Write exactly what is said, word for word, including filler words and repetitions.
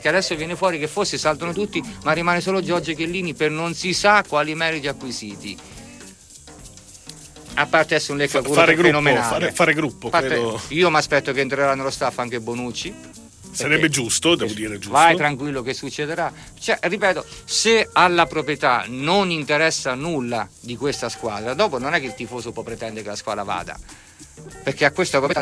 che adesso viene fuori che forse saltano tutti, ma rimane solo Giorgio Chiellini per non si sa quali meriti acquisiti. A parte essere un leccacuro fare gruppo, fenomenale. Fare, fare gruppo, parte, credo. Io mi aspetto che entrerà nello staff anche Bonucci. Sarebbe giusto, devo dire giusto. Vai tranquillo che succederà. Cioè, ripeto, se alla proprietà non interessa nulla di questa squadra, dopo non è che il tifoso può pretendere che la squadra vada. Perché a questa proprietà